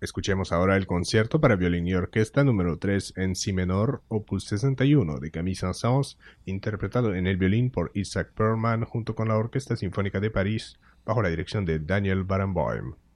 Escuchemos ahora el concierto para violín y orquesta número 3 en si menor, opus 61 de Camille Saint-Saëns, interpretado en el violín por Isaac Perlman junto con la Orquesta Sinfónica de París bajo la dirección de Daniel Barenboim.